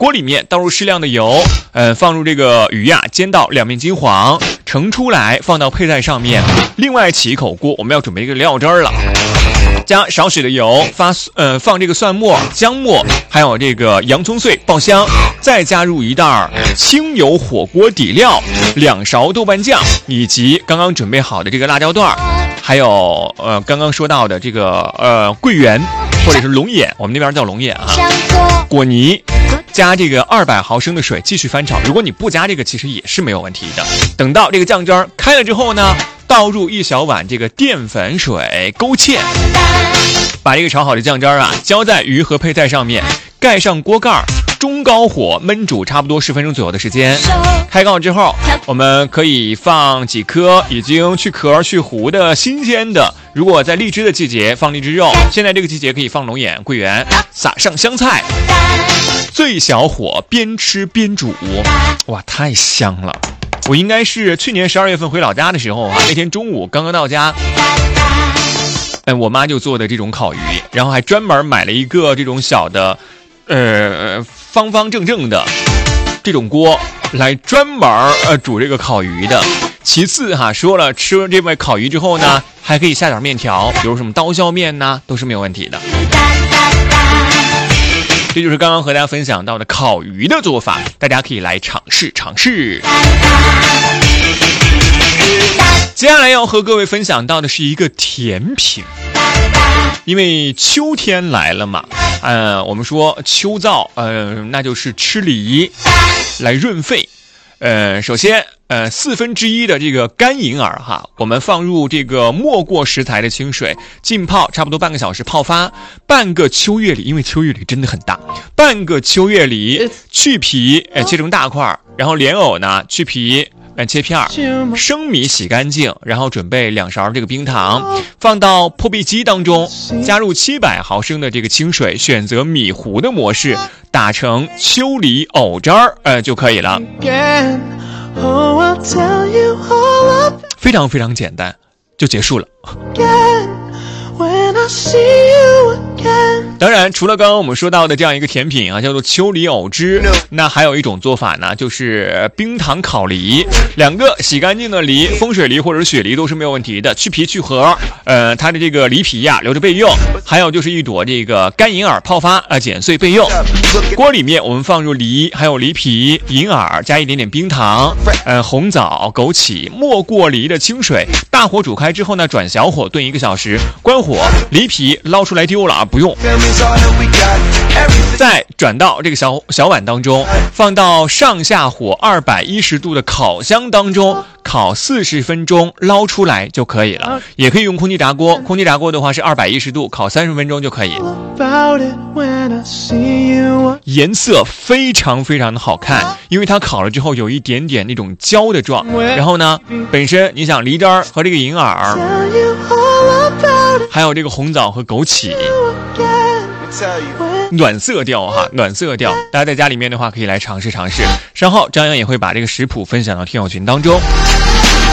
锅里面倒入适量的油，放入这个鱼呀，煎到两面金黄，盛出来放到配菜上面。另外起一口锅，我们要准备一个料汁了。加少许的油，放这个蒜末、姜末，还有这个洋葱碎爆香，再加入一袋清油火锅底料，2勺豆瓣酱，以及刚刚准备好的这个辣椒段，还有刚刚说到的这个桂圆或者是龙眼，我们那边叫龙眼啊，果泥。加这个200毫升的水继续翻炒，如果你不加这个其实也是没有问题的。等到这个酱汁开了之后呢，倒入1小碗这个淀粉水，勾芡，把这个炒好的酱汁啊浇在鱼和配菜上面，盖上锅盖，中高火焖煮差不多10分钟左右的时间。开盖之后，我们可以放几颗已经去壳去核的新鲜的，如果在荔枝的季节放荔枝肉，现在这个季节可以放龙眼、桂圆，撒上香菜，最小火边吃边煮，哇，太香了！我应该是去年12月份回老家的时候啊，那天中午刚刚到家，我妈就做的这种烤鱼，然后还专门买了一个这种小的方方正正的这种锅来专门煮这个烤鱼的。其次哈，说了吃了这碗烤鱼之后呢，还可以下点面条，比如什么刀削面呐，都是没有问题的。这就是刚刚和大家分享到的烤鱼的做法，大家可以来尝试尝试。接下来要和各位分享到的是一个甜品，因为秋天来了嘛，我们说秋燥，那就是吃梨来润肺。首先1/4的这个干银耳哈，我们放入这个没过食材的清水浸泡差不多半个小时，泡发。半个秋叶梨，因为秋叶梨真的很大，半个秋叶梨去皮，切成大块，然后莲藕呢去皮，切片，生米洗干净，然后准备2勺这个冰糖，放到破壁机当中，加入700毫升的这个清水，选择米糊的模式，打成秋梨藕汁儿，就可以了。非常非常简单，就结束了。当然除了刚刚我们说到的这样一个甜品啊，叫做秋梨藕汁，那还有一种做法呢，就是冰糖烤梨。2个洗干净的梨，风水梨或者雪梨都是没有问题的，去皮去核，它的这个梨皮呀留着备用。还有就是一朵这个干银耳泡发剪碎备用。锅里面我们放入梨，还有梨皮、银耳，加一点点冰糖，红枣、枸杞，没过梨的清水，大火煮开之后呢，转小火炖1个小时，关火，梨皮捞出来丢了啊，不用。再转到这个小碗当中，放到上下火210度的烤箱当中，烤40分钟，捞出来就可以了。也可以用空气炸锅，空气炸锅的话是210度，烤30分钟就可以。颜色非常非常的好看，因为它烤了之后有一点点那种焦的状。然后呢，本身你想梨汁儿和这个银耳，还有这个红枣和枸杞，暖色调哈，暖色调。大家在家里面的话可以来尝试尝试。稍后张扬也会把这个食谱分享到听友群当中。